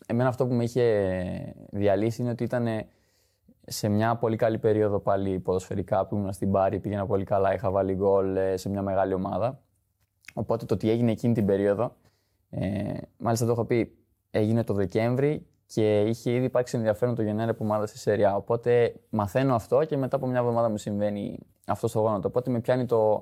εμένα αυτό που με είχε διαλύσει είναι ότι ήταν σε μια πολύ καλή περίοδο πάλι ποδοσφαιρικά που ήμουν στην Πάρη, πήγαινα πολύ καλά, είχα βάλει γκολ σε μια μεγάλη ομάδα. Οπότε το τι έγινε εκείνη την περίοδο, μάλιστα το έχω πει, έγινε το Δεκέμβρη και είχε ήδη υπάρξει ενδιαφέρον το Γενάρη από ομάδα στη Σέρια. Οπότε μαθαίνω αυτό και μετά από μια εβδομάδα μου συμβαίνει αυτό στο γόνατο. Οπότε με πιάνει το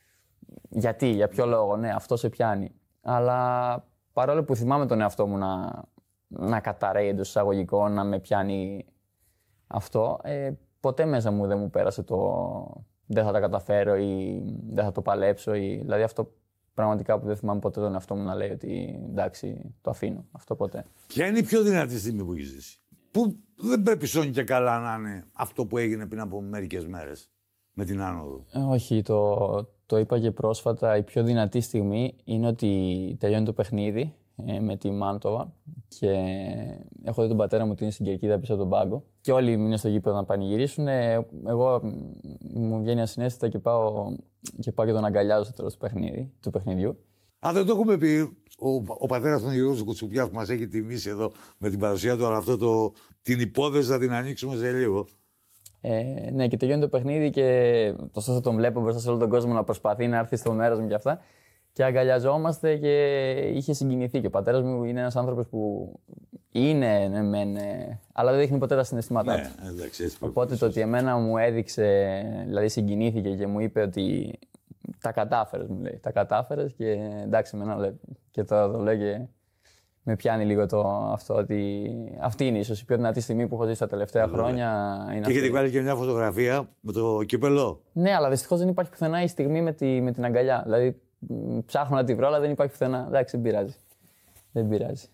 γιατί, για ποιο λόγο, ναι, αυτό σε πιάνει. Αλλά παρόλο που θυμάμαι τον εαυτό μου να καταραίει εντός εισαγωγικών, να με πιάνει αυτό, ποτέ μέσα μου δεν μου πέρασε το δεν θα τα καταφέρω ή δεν θα το παλέψω. Δηλαδή αυτό πραγματικά που δεν θυμάμαι ποτέ τον εαυτό μου να λέει ότι εντάξει, το αφήνω. Αυτό ποτέ. Ποια είναι η πιο δυνατή στιγμή που έχεις ζήσει? Που δεν πρέπει σώνει και καλά να είναι αυτό που έγινε πριν από μερικές μέρες με την άνοδο. Όχι, το είπα και πρόσφατα. Η πιο δυνατή στιγμή είναι ότι τελειώνει το παιχνίδι με τη Μάντοβα και έχω δει τον πατέρα μου ότι είναι στην κερκίδα πίσω από τον πάγκο και όλοι είναι στο γήπεδο να πανηγυρίσουν. Εγώ μου βγαίνει ασυναίσθητα και πάω και τον αγκαλιάζω στο τέλος του παιχνιδιού. Δεν το έχουμε πει. Ο πατέρας των Γιώργου Κουτσουπιάς που μας έχει τιμήσει εδώ με την παρουσία του, αλλά την υπόθεση θα την ανοίξουμε σε λίγο. Ναι, και τελειώνει το παιχνίδι και ωστόσο τον βλέπω μπροστά σε όλο τον κόσμο να προσπαθεί να έρθει στο μέρος μου και αυτά. Και αγκαλιαζόμαστε και είχε συγκινηθεί. Και ο πατέρας μου είναι ένας άνθρωπος που είναι, αλλά δεν δείχνει ποτέ τα συναισθήματά του. Οπότε το ότι εμένα μου έδειξε, δηλαδή συγκινήθηκε και μου είπε ότι τα κατάφερες, μου λέει. Τα κατάφερες και εντάξει, εμένα και τώρα το λέω και με πιάνει λίγο αυτό ότι αυτή είναι ίσως η πιο δυνατή στιγμή που έχω ζήσει τα τελευταία χρόνια. Και έχετε βάλει και μια φωτογραφία με το κύπελο. Ναι, αλλά δυστυχώς δεν υπάρχει πουθενά η στιγμή με την αγκαλιά. Δηλαδή ψάχνω να τη βρω, αλλά δεν υπάρχει πουθενά. Εντάξει, δεν πειράζει.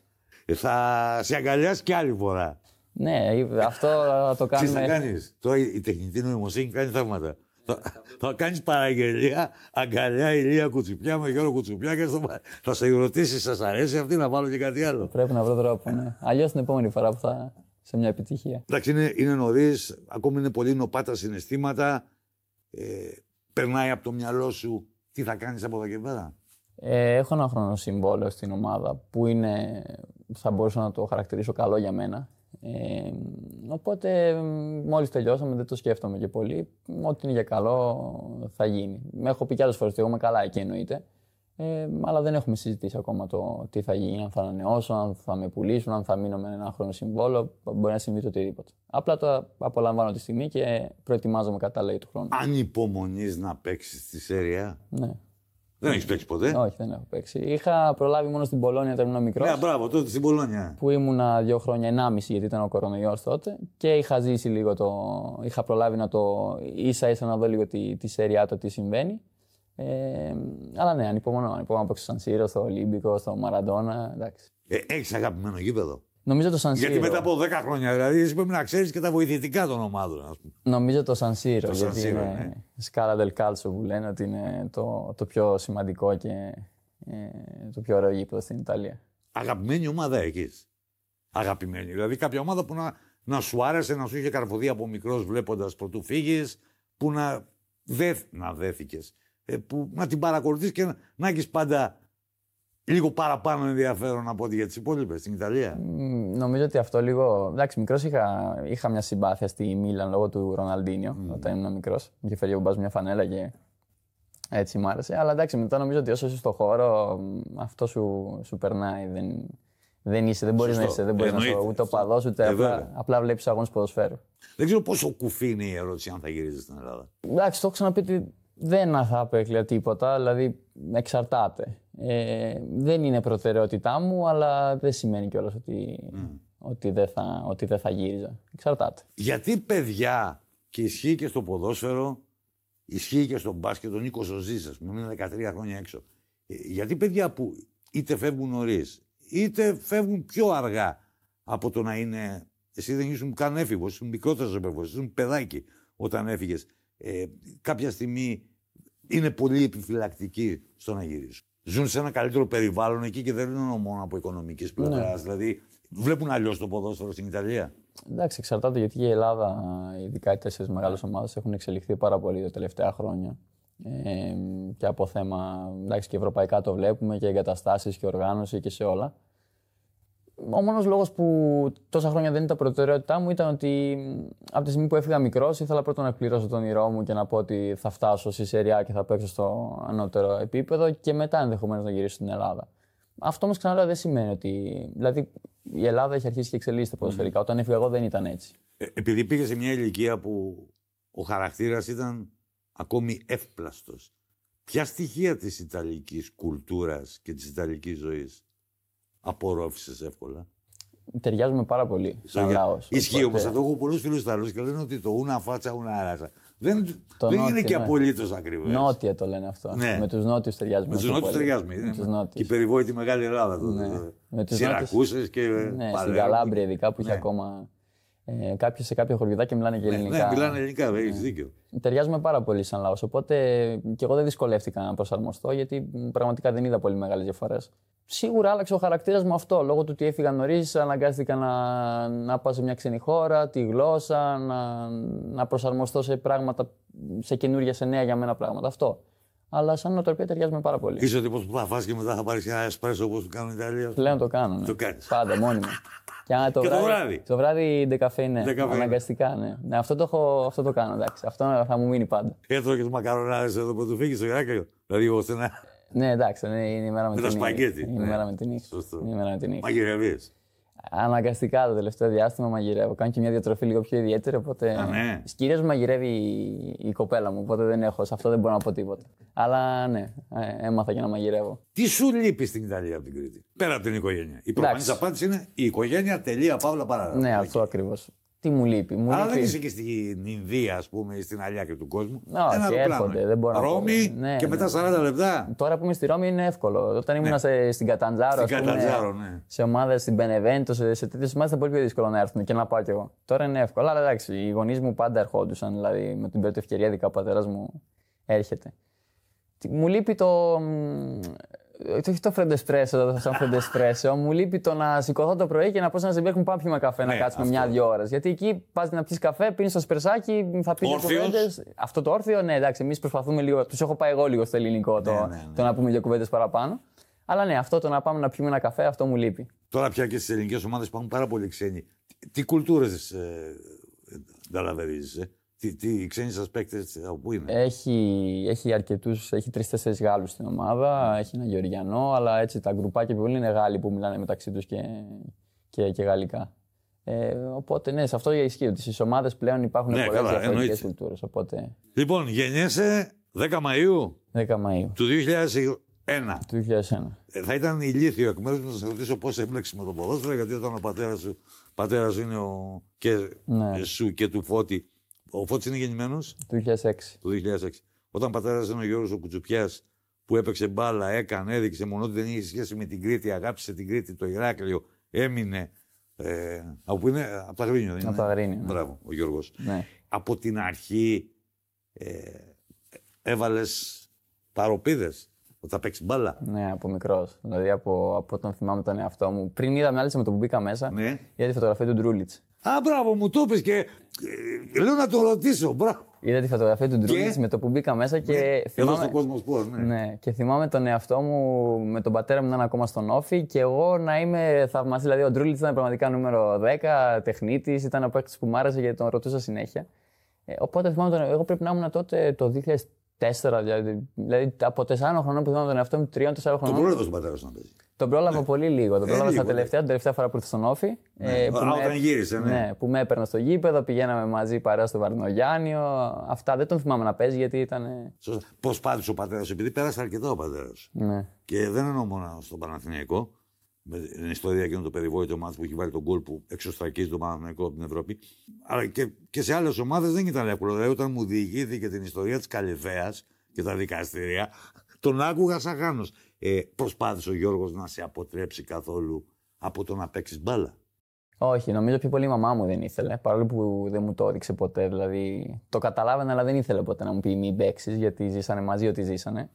Θα σε αγκαλιάσει κι άλλη φορά. Ναι, αυτό το κάνουμε. Τι θα κάνεις? Τώρα η τεχνητή νοημοσύνη κάνει θαύματα. Θα κάνεις παραγγελία, αγκαλιά Ηλία Κουτσουπιά με Γιώργο Κουτσουπιά και θα σε ρωτήσει, σας αρέσει αυτή, να βάλω και κάτι άλλο. Πρέπει να βρω τρόπο, ναι. Αλλιώς την επόμενη φορά που θα σε μια επιτυχία. Εντάξει, είναι νωρίς, ακόμη είναι πολύ νοπά τα συναισθήματα. Περνάει από το μυαλό σου τι θα κάνεις από εδώ και πέρα. Έχω ένα χρόνο συμβόλαιο στην ομάδα που θα μπορούσα να το χαρακτηρίσω καλό για μένα. Οπότε μόλις τελειώσαμε δεν το σκέφτομαι και πολύ. Ό,τι είναι για καλό θα γίνει. Με έχω πει κι άλλες φορές ότι εγώ είμαι καλά εκεί εννοείται. Αλλά δεν έχουμε συζητήσει ακόμα το τι θα γίνει, αν θα ανανεώσω, αν θα με πουλήσουν, αν θα μείνω με ένα χρόνο συμβόλαιο. Μπορεί να συμβεί το οτιδήποτε. Απλά το απολαμβάνω τη στιγμή και προετοιμάζομαι κατά λέει του χρόνου. Αν υπομονείς να παίξεις στη Σέρια. Ναι. Δεν έχεις παίξει ποτέ? Όχι, δεν έχω παίξει. Είχα προλάβει μόνο στην Πολόνια όταν ήμουν μικρός. Ναι, μπράβο, τότε στην Πολόνια. Που ήμουνα 2 χρόνια, 1,5 γιατί ήταν ο κορονοϊός τότε. Και είχα ζήσει λίγο είχα προλάβει να ίσα-ίσα να δω λίγο τη Σέρια, το τι συμβαίνει. Αλλά ναι, ανυπομονώ να παίξω στο Σαν Σύρο, στο Ολύμπικο, στο Μαραντόνα. Έχεις αγαπημένο γήπεδο? Νομίζω το Σαν Σύρο. Γιατί μετά από 10 χρόνια δηλαδή εσύ πρέπει να ξέρεις και τα βοηθητικά των ομάδων, ας πούμε. Νομίζω το Σαν Σύρο. Γιατί είναι σκάλα del calcio που λένε ότι είναι το πιο σημαντικό και το πιο ωραίο γήπεδο στην Ιταλία. Αγαπημένη ομάδα έχεις? Αγαπημένη. Δηλαδή κάποια ομάδα που να σου άρεσε, να σου είχε καρφωθεί από μικρός βλέποντας πρωτού φύγεις, που να δέθηκες. Που να την παρακολουθείς και να έχεις πάντα λίγο παραπάνω ενδιαφέρον από ό,τι για τις υπόλοιπες στην Ιταλία. Νομίζω ότι αυτό λίγο. Εντάξει, μικρός είχα μια συμπάθεια στη Μίλαν λόγω του Ροναλντίνιο όταν ήμουν μικρός. Είχε φέρει ο μπαμπάς μια φανέλα και έτσι μ' άρεσε. Αλλά εντάξει, μετά νομίζω ότι όσο είσαι στο χώρο, αυτό σου περνάει. Δεν μπορείς να είσαι, δεν μπορείς να είσαι ούτε οπαδός, ούτε απλά βλέπεις αγώνες ποδοσφαίρου. Δεν ξέρω πόσο κουφή είναι η ερώτηση αν θα γυρίζεις στην Ελλάδα. Εντάξει, το έχω ξαναπεί ότι δεν θα απέκλεια τίποτα, δηλαδή εξαρτάται. Δεν είναι προτεραιότητά μου, αλλά δεν σημαίνει κιόλας ότι δεν θα γύριζα. Εξαρτάται. Γιατί παιδιά, και ισχύει και στο ποδόσφαιρο, ισχύει και στο μπάσκετ, ο Νίκος ο Ζήσας, που είναι 13 χρόνια έξω. Γιατί παιδιά που είτε φεύγουν νωρίς, είτε φεύγουν πιο αργά από το να είναι. Εσύ δεν ήσουν καν έφηβος, ήσουν μικρότερος από ήσουν παιδάκι όταν έφυγες. Κάποια στιγμή είναι πολύ επιφυλακτικοί στο να γυρίσουν. Ζουν σε ένα καλύτερο περιβάλλον εκεί και δεν είναι μόνο από οικονομικής πλευράς. Ναι. Δηλαδή, βλέπουν αλλιώς το ποδόσφαιρο στην Ιταλία. Εντάξει, εξαρτάται γιατί και η Ελλάδα, ειδικά οι 4 μεγάλες ομάδες, έχουν εξελιχθεί πάρα πολύ τα τελευταία χρόνια. Και από θέμα, εντάξει, και ευρωπαϊκά το βλέπουμε και εγκαταστάσεις και οργάνωση και σε όλα. Ο μόνος λόγος που τόσα χρόνια δεν ήταν προτεραιότητά μου ήταν ότι από τη στιγμή που έφυγα μικρός ήθελα πρώτον να εκπληρώσω τον όνειρό μου και να πω ότι θα φτάσω στη Σεριά και θα παίξω στο ανώτερο επίπεδο και μετά ενδεχομένως να γυρίσω στην Ελλάδα. Αυτό όμως ξαναλέω δεν σημαίνει ότι. Δηλαδή η Ελλάδα έχει αρχίσει και εξελίσσεται ποδοσφαιρικά. Όταν έφυγα εγώ δεν ήταν έτσι. Επειδή πήγε σε μια ηλικία που ο χαρακτήρας ήταν ακόμη εύπλαστος, ποια στοιχεία της ιταλικής κουλτούρας και της ιταλικής ζωής απορρόφησες εύκολα? Ταιριάζουμε πάρα πολύ σαν λαός. Ισχύει όμως αυτό. Έχω πολλούς φίλους Ιταλούς και λένε ότι το ούνα φάτσα, ούνα άρασα. Δεν είναι και απολύτως ακριβές. Νότια το λένε αυτό. Ναι. Με τους νότιους ταιριάζουμε. Με τους νότιους ταιριάζουμε. Και η περιβόητη Μεγάλη Ελλάδα. Ναι. Σιρακούσες και. Ναι, στην Καλάμπρια ειδικά που είχε ακόμα. Κάποιοι σε κάποια χωριουδάκια μιλάνε και ελληνικά. Ναι, μιλάνε ελληνικά, έχεις δίκιο. Ταιριάζουμε πάρα πολύ σαν λαός. Οπότε και εγώ δεν δυσκολεύτηκα να προσαρμοστώ, γιατί πραγματικά δεν είδα πολύ μεγάλες διαφορές. Σίγουρα άλλαξε ο χαρακτήρας μου αυτό. Λόγω του ότι έφυγα νωρίς, αναγκάστηκα να πάω σε μια ξένη χώρα, τη γλώσσα, να προσαρμοστώ σε πράγματα, σε καινούργια, σε νέα για μένα πράγματα. Αυτό. Αλλά σαν νοοτροπία ταιριάζουμε πάρα πολύ. Είσαι ο τύπος που θα φας και μετά θα πάρεις ένα εσπρέσο όπως το κάνουν οι Ιταλοί? Πλέον το κάνω. Ναι. Το κάνεις. Πάντα, μόνιμα. Και το βράδυ. Το βράδυ ντεκαφέ, ναι. Αναγκαστικά, ναι. Αυτό το κάνω, εντάξει. Αυτό θα μου μείνει πάντα. Έτρωγες μακαρονάδες εδώ που του φύγεις στο Ηράκλειο? Δηλαδή, ώστε να. Ναι, εντάξει, είναι η ημέρα με την νύχτα. Με τα σπαγκέτι. Είναι η ημέρα με την νύχτα. Μαγειρεύεις? Αναγκαστικά το τελευταίο διάστημα μαγειρεύω. Κάνω και μια διατροφή λίγο πιο ιδιαίτερη. Οπότε. Ναι. Κυρίως μαγειρεύει η κοπέλα μου, οπότε δεν έχω. Σε αυτό δεν μπορώ να πω τίποτα. Αλλά ναι, έμαθα και να μαγειρεύω. Τι σου λείπει στην Ιταλία από την Κρήτη, πέρα από την οικογένεια? Η προφανής απάντηση είναι η οικογένεια, τελεία, παύλα, παράδοση. Ναι, αυτό ακριβώς. Τι μου λείπει? Αλλά δεν είσαι και στην Ινδία, ας πούμε, ή στην Αλιάκρη του κόσμου. Όχι, έρχονται. Δεν μπορώ Ρώμη να και μετά 40 λεπτά. Τώρα που είμαι στη Ρώμη είναι εύκολο. Όταν ήμουν στην Καταντζάρο, σε ομάδες στην Μπενεβέντο, σε τέτοιες ομάδες ήταν πολύ πιο δύσκολο να έρθουν και να πάω κι εγώ. Τώρα είναι εύκολο. Αλλά εντάξει, οι γονείς μου πάντα ερχόντουσαν. Δηλαδή με την πρώτη ευκαιρία, ειδικά ο πατέρας μου έρχεται. Μου λείπει όχι το φρεντεσπρέσο, σαν φρεντεσπρέσο. Μου λείπει το να σηκωθώ το πρωί και να πω σε ένα ζευγάρι πάμε πιούμε καφέ, να κάτσουμε μια-δυο ώρες. Γιατί εκεί πας να πιεις καφέ, πίνεις το σπερσάκι, θα πεις κουβέντες. Αυτό το όρθιο, ναι, εντάξει, εμείς προσπαθούμε λίγο. Τους έχω πάει εγώ λίγο στο ελληνικό το να πούμε δύο κουβέντες παραπάνω. Αλλά ναι, αυτό το να πάμε να πιούμε ένα καφέ, αυτό μου λείπει. Τώρα πια και στις ελληνικές ομάδες υπάρχουν πάρα πολλοί ξένοι. Τι κουλτούρες δαλαβερίζεις? Τι ξένοι σας παίκτες από πού είναι? Έχει αρκετούς, έχει 3-4 Γάλλους στην ομάδα, έχει ένα Γεωργιανό, αλλά έτσι τα γκρουπάκια που είναι Γάλλοι που μιλάνε μεταξύ τους και γαλλικά. Οπότε ναι, σε αυτό ισχύει ότι στις ομάδες πλέον υπάρχουν πολλές διαφορετικές κουλτούρες. Οπότε. Λοιπόν, γεννιέσαι 10 Μαΐου 10 Μαΐου του 2001. Του 2001. Θα ήταν ηλίθιο εκ μέρους μου να σε ρωτήσω πώς έμπλεξες με το ποδόσφαιρο, γιατί όταν ο πατέρας σου είναι σου και του Φώτη. Ο Φώτης είναι γεννημένος του 2006. Όταν ο πατέρας είναι ο Γιώργος ο Κουτσουπιάς, που έπαιξε μπάλα, έδειξε μόνο ότι δεν είχε σχέση με την Κρήτη, αγάπησε την Κρήτη, το Ηράκλειο, έμεινε. Από πού είναι? Από τα Αγρίνιο, δεν είναι? Από τα Αγρίνιο. Μπράβο, ο Γιώργος. Ναι. Από την αρχή έβαλες παροπίδες όταν παίξει μπάλα? Ναι, από μικρός. Δηλαδή από όταν θυμάμαι τον εαυτό μου. Πριν είδα μάλιστα με το που μπήκα μέσα, ναι. Είδα τη φωτογραφία του Ντρούλιτς. Α, μπράβο, μου το είπες και λέω να το ρωτήσω. Μπράβο. Είδα τη φωτογραφία του Ντρούλιτς με το που μπήκα μέσα και θυμάμαι. Εδώ στο κόσμο σπορ, ναι. Ναι, και θυμάμαι τον εαυτό μου με τον πατέρα μου να είναι ακόμα στον Όφη και εγώ να είμαι θαυμαστή. Δηλαδή, ο Ντρούλιτς ήταν πραγματικά νούμερο 10, τεχνίτης, ήταν ο παίκτης που μ' άρεσε γιατί τον ρωτούσα συνέχεια. Οπότε θυμάμαι εγώ πρέπει να ήμουν τότε το 2004, δηλαδή από 4 χρονών που θυμάμαι τον εαυτό μου, 3-4 χρονών. Τον πρόλαβε τον πατέρα σου να παίζει? Τον πρόλαβα πολύ λίγο. Τον πρόλαβα την τελευταία φορά που ήρθε στον Όφη. Όταν γύρισε, ναι. Ναι, που με έπαιρνε στο γήπεδο, πηγαίναμε μαζί παρέα στο Βαρδινογιάννιο. Αυτά δεν τον θυμάμαι να παίζει γιατί ήταν. Πώς πάτησε ο πατέρας σου, επειδή πέρασε αρκετά ο πατέρας σου. Ναι. Και δεν εννοώ μόνο στον Παναθηναϊκό. Με την ιστορία εκείνο το περιβόητο μάτι που έχει βάλει τον γκολ που εξωστρακίζει τον Παναθηναϊκό από την Ευρώπη. Αλλά και σε άλλες ομάδες δεν ήταν εύκολο. Δηλαδή, όταν μου διηγήθηκε την ιστορία της Καλυβαίας και τα δικαστήρια, τον άκουγα σαν Γάνος. Προσπάθησε ο Γιώργος να σε αποτρέψει καθόλου από το να παίξεις μπάλα? Όχι, νομίζω πιο πολύ η μαμά μου δεν ήθελε. Παρόλο που δεν μου το έδειξε ποτέ. Δηλαδή, το καταλάβαινε, αλλά δεν ήθελε ποτέ να μου πει μην παίξεις, γιατί ζήσανε μαζί ό,τι ζήσανε.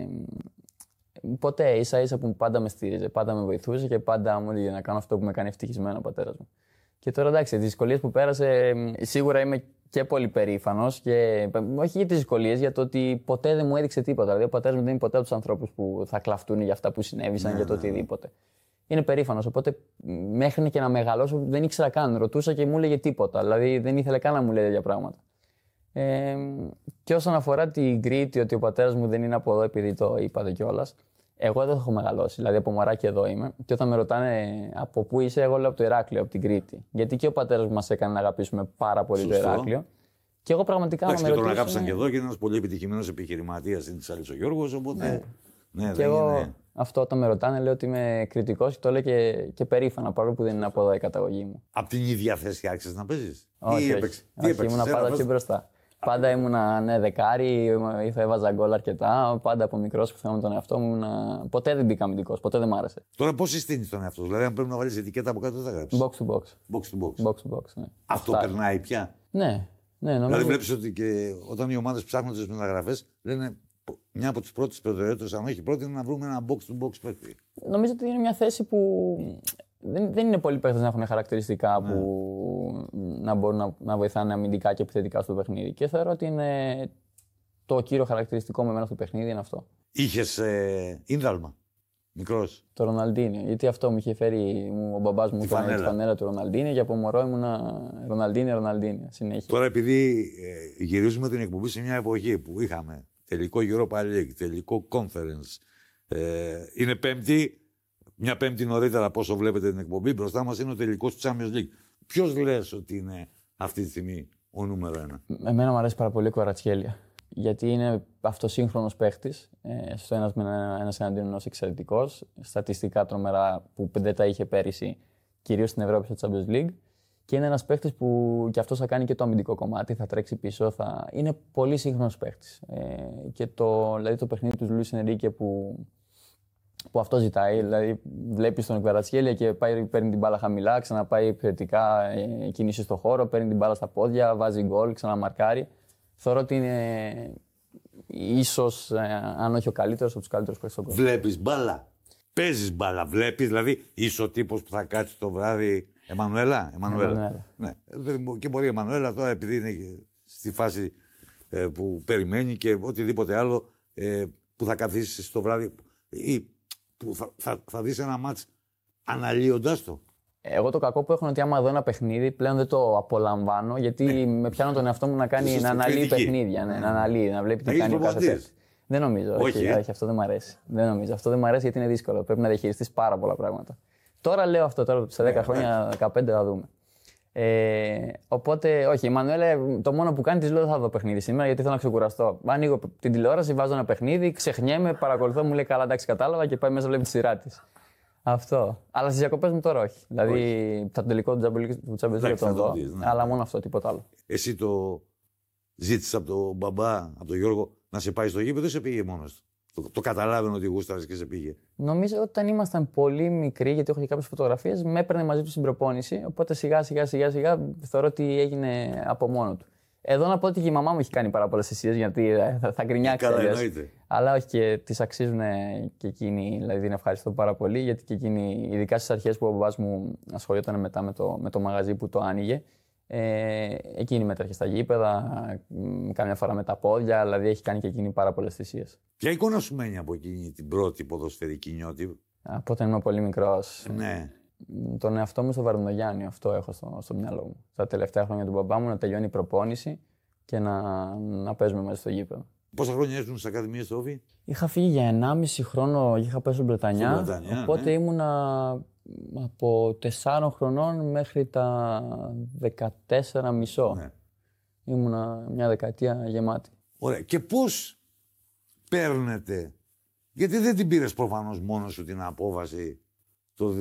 Ποτέ, ίσα-ίσα που πάντα με στήριζε, πάντα με βοηθούσε και πάντα μου έλεγε να κάνω αυτό που με κάνει ευτυχισμένο ο πατέρας μου. Και τώρα εντάξει, τις δυσκολίες που πέρασε, σίγουρα είμαι και πολύ περήφανος. Όχι για τις δυσκολίες, για το ότι ποτέ δεν μου έδειξε τίποτα. Δηλαδή, ο πατέρας μου δεν είναι ποτέ από τους ανθρώπους που θα κλαφτούν για αυτά που συνέβησαν, για το οτιδήποτε. είναι περήφανος. Οπότε μέχρι και να μεγαλώσω δεν ήξερα καν. Ρωτούσα και μου έλεγε τίποτα. Δηλαδή δεν ήθελε καν να μου λέει τέτοια πράγματα. Και όσον αφορά την Κρήτη, ότι ο πατέρας μου δεν είναι από εδώ, επειδή το είπατε κιόλας, εγώ δεν έχω μεγαλώσει. Δηλαδή από μωράκι εδώ είμαι. Και όταν με ρωτάνε από πού είσαι, εγώ λέω από το Ηράκλειο, από την Κρήτη. Γιατί και ο πατέρας μου μας έκανε να αγαπήσουμε πάρα πολύ το Ηράκλειο. Και εγώ πραγματικά να με ρωτήσουν. Τον αγάπησαν και εδώ και είναι ένας πολύ επιτυχημένος επιχειρηματίας στην Θεσσαλονίκη ο Γιώργος. Οπότε. Ναι, και εγώ αυτό όταν με ρωτάνε λέω ότι είμαι κριτικός και το λέω και περήφανα, παρόλο που δεν είναι από εδώ η καταγωγή μου. Από την ίδια θέση άρχισες να παίζεις? Όχι, ήμουν πάντα πιο μπροστά. Πάντα ήμουνα δεκάρι, έβαζα γκολ αρκετά. Πάντα από μικρός που θυμάμαι τον εαυτό μου. Ποτέ δεν μπήκα αμυντικός, ποτέ δεν μ' άρεσε. Τώρα πώς συστήνεις τον εαυτό σου? Δηλαδή, αν πρέπει να βάλεις ετικέτα από κάτω, δεν θα γράψεις? Box to box. Box to box. Ναι. Αυτό περνάει πια? Ναι, νομίζω. Δηλαδή, βλέπεις ότι και όταν οι ομάδες ψάχνουν τις μεταγραφές, λένε μια από τις πρώτες προτεραιότητες, αν όχι πρώτη, είναι να βρούμε ένα box to box παίκτη. Νομίζω ότι είναι μια θέση που δεν είναι πολλοί παίκτες να έχουν χαρακτηριστικά που να μπορούν να βοηθάνε αμυντικά και επιθετικά στο παιχνίδι. Και θεωρώ ότι είναι το κύριο χαρακτηριστικό με εμένα στο παιχνίδι είναι αυτό. Είχες ίνδαλμα μικρός? Το Ροναλντίνιο. Γιατί αυτό μου είχε φέρει ο μπαμπάς μου τη φανέλα του Ροναλντίνιο και από μωρό ήμουνα Ροναλντίνιο συνέχεια. Τώρα επειδή γυρίζουμε την εκπομπή σε μια εποχή που είχαμε τελικό Europa League, τελικό Conference, είναι Πέμπτη. Μια Πέμπτη νωρίτερα από όσο βλέπετε την εκπομπή, μπροστά μας είναι ο τελικός του Champions League. Ποιος λες ότι είναι αυτή τη στιγμή ο νούμερο ένα? Εμένα μου αρέσει πάρα πολύ ο Κβαρατσχέλια. Γιατί είναι αυτοσύγχρονος παίχτης. Στο ένας εναντίον ενός εξαιρετικός. Στατιστικά τρομερά που δεν τα είχε πέρυσι, κυρίως στην Ευρώπη στο Champions League. Και είναι ένας παίχτης που κι αυτός θα κάνει και το αμυντικό κομμάτι, θα τρέξει πίσω. Είναι πολύ σύγχρονος παίχτης. Και δηλαδή το παιχνίδι του Λουίς Ενρίκε που αυτό ζητάει. Δηλαδή, βλέπει τον Κβαρατσχέλια και παίρνει την μπάλα χαμηλά, ξαναπάει επιθετικά, κινήσει στο χώρο, παίρνει την μπάλα στα πόδια, βάζει γκολ, ξαναμαρκάρει. Θεωρώ ότι είναι ίσως, αν όχι ο καλύτερος, από τους καλύτερους παίκτες στον κόσμο. Βλέπεις μπάλα. Παίζεις μπάλα. Βλέπεις, δηλαδή, είσαι ο τύπος που θα κάτσει το βράδυ. Εμμανουέλα. Ναι. Και μπορεί η Εμμανουέλα τώρα, επειδή είναι στη φάση που περιμένει και οτιδήποτε άλλο, που θα καθίσει το βράδυ. Ή που θα δεις ένα μάτς αναλύοντας το. Εγώ το κακό που έχω είναι ότι άμα δω ένα παιχνίδι πλέον δεν το απολαμβάνω, γιατί με πιάνω τον εαυτό μου να αναλύει παιχνίδια. Να βλέπει τι κάνει ο κάθε παίκτης. Δεν νομίζω. Όχι, αυτό δεν μ' αρέσει. Δεν νομίζω. Αυτό δεν μ' αρέσει γιατί είναι δύσκολο. Πρέπει να διαχειριστείς πάρα πολλά πράγματα. Τώρα λέω αυτό, τώρα σε 10 χρόνια, 15 θα δούμε. Οπότε, όχι, η Μανουέλα το μόνο που κάνει της λέω δεν θα δω παιχνίδι σήμερα γιατί θέλω να ξεκουραστώ. Ανοίγω την τηλεόραση, βάζω ένα παιχνίδι, ξεχνιέμαι, παρακολουθώ, μου λέει καλά, εντάξει, κατάλαβα και πάει μέσα βλέπει τη σειρά της. Αυτό. Αλλά στις διακοπές μου τώρα όχι. Δηλαδή, το τελικό του Champions League τον δω, αλλά μόνο αυτό, τίποτα άλλο. Εσύ το ζήτησες από τον μπαμπά, από τον Γιώργο, να σε πάει στο γήπεδο ή σε πήγε μόνος του? Το καταλάβαινε ότι γούσταρες και σε πήγε? Νομίζω ότι όταν ήμασταν πολύ μικροί, γιατί έχω και κάποιες φωτογραφίες, με έπαιρνε μαζί του στην προπόνηση. Οπότε σιγά σιγά θεωρώ ότι έγινε από μόνο του. Εδώ να πω ότι και η μαμά μου έχει κάνει πάρα πολλές θυσίες, γιατί θα γκρινιάξει. Καλά, εννοείται. Αλλά όχι, και τις αξίζουν και εκείνοι, δηλαδή την ευχαριστώ πάρα πολύ, γιατί και εκείνοι, ειδικά στις αρχές που ο μπαμπάς μου ασχολιόταν μετά με το μαγαζί που το άνοιγε, εκείνη μετρέχε στα γήπεδα, κάμια φορά με τα πόδια, δηλαδή έχει κάνει και εκείνη πάρα πολλές θυσίες. Ποια εικόνα σου μένει από εκείνη την πρώτη ποδοσφαιρική νιώτη? Από όταν ήμουν πολύ μικρός. Ναι. Τον εαυτό μου στο Βαρδινογιάννη, αυτό έχω στο μυαλό μου. Τα τελευταία χρόνια του μπαμπά μου να τελειώνει η προπόνηση και να παίζουμε μέσα στο γήπεδο. Πόσα χρόνια ήσουν στις Ακαδημίες στο Όφι? Είχα φύγει για 1,5 χρόνο, είχα πάει στην Βρετανιά. Οπότε ήμουνα από 4 χρονών μέχρι τα 14,5. Ναι. Ήμουνα μια δεκαετία γεμάτη. Ωραία. Και πώς παίρνετε, γιατί δεν την πήρες προφανώς μόνος σου την απόφαση το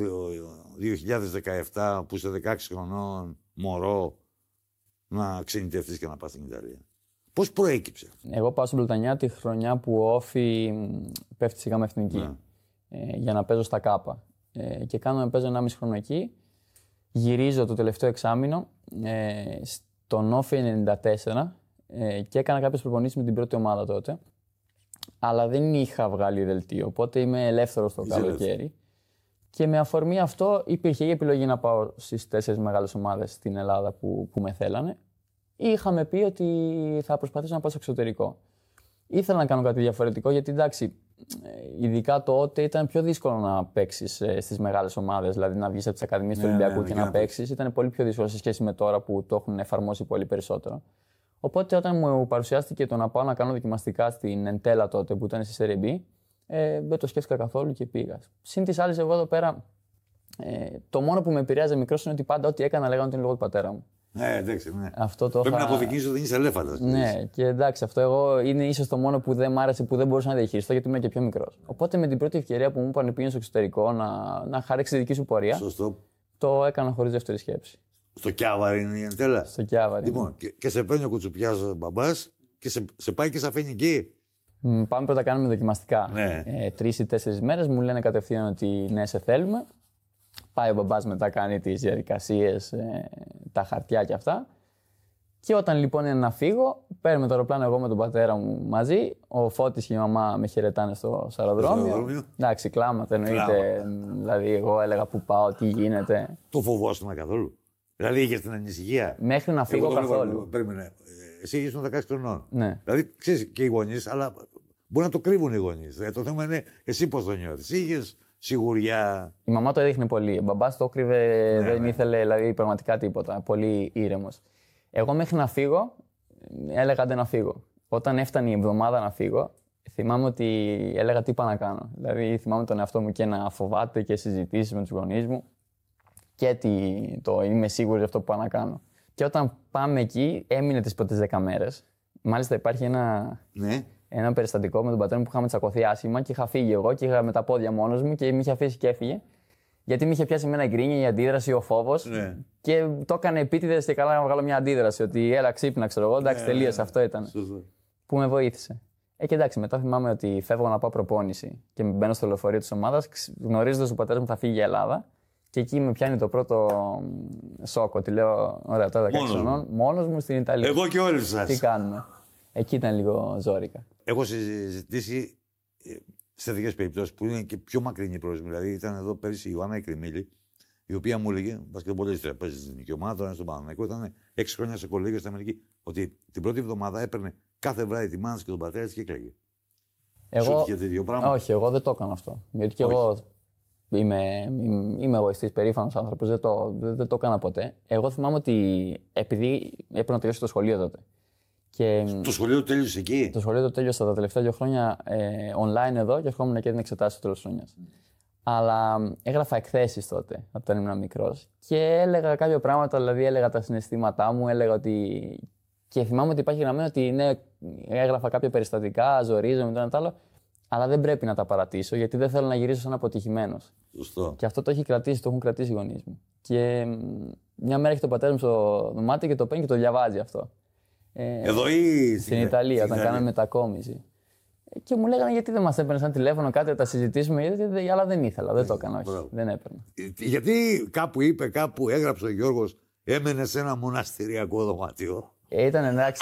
2017 που είσαι 16 χρονών, μωρό, να ξενιτευτείς και να πας στην Ιταλία? Πώς προέκυψε? Εγώ πάω στην Βρετανιά τη χρονιά που ο Όφι πέφτει σιγά με εθνική, για να παίζω στα ΚΑΠΑ. Και κάνω παίζω 1,5 χρόνο εκεί. Γυρίζω το τελευταίο εξάμηνο στον Όφι 94 και έκανα κάποιες προπονήσεις με την πρώτη ομάδα τότε. Αλλά δεν είχα βγάλει δελτίο, οπότε είμαι ελεύθερος το καλοκαίρι. Και με αφορμή αυτό υπήρχε η επιλογή να πάω στις 4 μεγάλες ομάδες στην Ελλάδα που με θέλανε. Είχαμε πει ότι θα προσπαθήσω να πάω στο εξωτερικό. Ήθελα να κάνω κάτι διαφορετικό, γιατί εντάξει, ειδικά τότε ήταν πιο δύσκολο να παίξεις στις μεγάλες ομάδες. Δηλαδή να βγεις από τις ακαδημίες του Ολυμπιακού και να παίξεις. Ήταν πολύ πιο δύσκολο σε σχέση με τώρα που το έχουν εφαρμόσει πολύ περισσότερο. Οπότε όταν μου παρουσιάστηκε το να πάω να κάνω δοκιμαστικά στην Εντέλα τότε που ήταν στη Serie B, δεν το σκέφτηκα καθόλου και πήγα. Συν τις άλλες, εγώ εδώ πέρα, το μόνο που με επηρέαζε μικρός είναι ότι πάντα ό,τι έκανα λέγανε ότι είναι λόγω του πατέρα μου. Εντάξει, ναι. Αυτό το πρέπει να αποδεικνύεις ότι δεν είσαι ελέφαντας. Ναι, και εντάξει, αυτό εγώ είναι ίσως το μόνο που δεν μ' άρεσε που δεν μπορούσα να διαχειριστώ γιατί ήμουν και πιο μικρός. Οπότε με την πρώτη ευκαιρία που μου είπαν πήγαινε στο εξωτερικό να χαράξει τη δική σου πορεία, Σωστό. το έκανα χωρίς δεύτερη σκέψη. Στο Κιάβαρη είναι η Εντέλα. Στο Κιάβαρη. Λοιπόν, και σε παίρνει ο Κουτσουπιάς μπαμπάς και σε πάει και σε αφήνει εκεί. Πάμε πρώτα κάνουμε δοκιμαστικά. Ναι. 3 ή 4 μέρες μου λένε κατευθείαν ότι ναι, σε θέλουμε. Πάει ο μπαμπάς μετά, κάνει τις διαδικασίες, τα χαρτιά και αυτά. Και όταν λοιπόν είναι να φύγω, παίρνουμε το αεροπλάνο εγώ με τον πατέρα μου μαζί. Ο Φώτης και η μαμά με χαιρετάνε στο αεροδρόμιο. Εντάξει, κλάματα εννοείται. Δηλαδή, εγώ έλεγα πού πάω, τι γίνεται. Το φοβόσουν καθόλου? Δηλαδή, είχε την ανησυχία? Μέχρι να φύγω καθόλου. Περίμενε. Εσύ ήσουν 16 χρονών. Ναι. Δηλαδή, ξέρεις και οι γονείς, αλλά μπορεί να το κρύβουν οι γονείς. Το θέμα είναι εσύ πώς το νιώθεις. Είχες σιγουριά? Η μαμά το έδειχνε πολύ. Ο μπαμπάς το κρύβε, δεν ήθελε δηλαδή, πραγματικά τίποτα. Πολύ ήρεμος. Εγώ μέχρι να φύγω, έλεγα άντε να φύγω. Όταν έφτανε η εβδομάδα να φύγω, θυμάμαι ότι έλεγα τι πάω να κάνω. Δηλαδή, θυμάμαι τον εαυτό μου και να φοβάται και συζητήσεις με τους γονείς μου και το είμαι σίγουρη για αυτό που πάω να κάνω. Και όταν πάμε εκεί, έμεινε τις πρώτες 10 μέρες. Μάλιστα, υπάρχει ένα περιστατικό με τον πατέρα μου που είχαμε τσακωθεί άσχημα και είχα φύγει εγώ και είχα με τα πόδια μόνος μου και με είχε αφήσει και έφυγε. Γιατί με είχε πιάσει εμένα η γκρίνια, η αντίδραση, ο φόβος. Ναι. Και το έκανε επίτηδες και καλά να βγάλω μια αντίδραση. Ότι έλα, ξύπνα, ξέρω εγώ. Εντάξει, τελείωσε. Αυτό ήταν. Που με βοήθησε. Και εντάξει, μετά θυμάμαι ότι φεύγω να πάω προπόνηση και μπαίνω στο λεωφορείο της ομάδας, γνωρίζοντας ότι ο πατέρας μου θα φύγει για Ελλάδα. Και εκεί με πιάνει το πρώτο σοκ. Ότι λέω, ωραία, τώρα 16 χρονών, μόνος μου στην Ιταλία. Εγώ και όλοι σας. Τι κάνουμε? Εκεί ήταν λίγο ζόρικα. Έχω συζητήσει σε τέτοιες περιπτώσεις που είναι και πιο μακρινή προορισμοί. Δηλαδή, ήταν εδώ πέρυσι η Ιωάννα Εκρημίλη, η οποία μου έλεγε, μπασκετμπολίστρια, παίζει στην εθνική ομάδα, τώρα είναι στον Παναθηναϊκό, ήταν 6 χρόνια σε κολέγιο στην Αμερική, ότι την πρώτη εβδομάδα έπαιρνε κάθε βράδυ τη μάνα και τον πατέρα της και έκλαιγε. Εγώ, όχι, εγώ δεν το έκανα αυτό. Γιατί και εγώ είμαι εγωιστής, περήφανος άνθρωπος, δεν το έκανα ποτέ. Εγώ θυμάμαι ότι επειδή έπρεπε να τελειώσει το σχολείο τότε. Και το σχολείο το τέλειωσε εκεί? Το σχολείο το τέλειωσα τα τελευταία 2 χρόνια online εδώ και ερχόμουν και έδινα εξετάσεις στο τέλος της χρονιάς. Αλλά έγραφα εκθέσεις τότε, όταν ήμουν μικρός. Και έλεγα κάποια πράγματα, δηλαδή έλεγα τα συναισθήματά μου, έλεγα ότι. Και θυμάμαι ότι υπάρχει γραμμένο ότι ναι, έγραφα κάποια περιστατικά, ζορίζομαι, το ένα το άλλο. Αλλά δεν πρέπει να τα παρατήσω, γιατί δεν θέλω να γυρίσω σαν αποτυχημένος. Σωστό. Και αυτό το έχουν κρατήσει οι γονείς μου. Και μια μέρα έχει τον πατέρα μου στο δωμάτιο και το παίρνει και το διαβάζει αυτό. Εδώ ή στην Ιταλία, όταν κάναμε μετακόμιση. Και μου λέγανε γιατί δεν μας έπαιρνε σαν τηλέφωνο, κάτι να τα συζητήσουμε, αλλά δεν ήθελα, δεν το έκανα, όχι, δεν έπαιρνα. Γιατί κάπου έγραψε ο Γιώργος, έμενε σε ένα μοναστηριακό δωμάτιο? Ήταν εντάξει.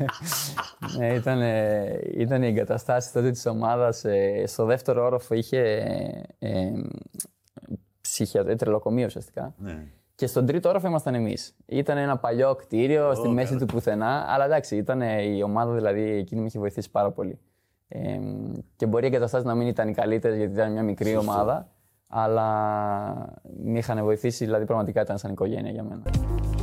Ήταν οι εγκαταστάσεις τότε της ομάδας. Στο δεύτερο όροφο είχε τρελοκομείο ουσιαστικά. Ναι. Και στον τρίτο όροφο ήμασταν εμείς. Ήταν ένα παλιό κτίριο στη μέση του πουθενά. Αλλά εντάξει, ήταν η ομάδα δηλαδή εκείνη με είχε βοηθήσει πάρα πολύ. Και μπορεί οι εγκαταστάσεις να μην ήταν οι καλύτερες γιατί ήταν μια μικρή ομάδα. Αλλά με είχαν βοηθήσει, δηλαδή πραγματικά ήταν σαν οικογένεια για μένα.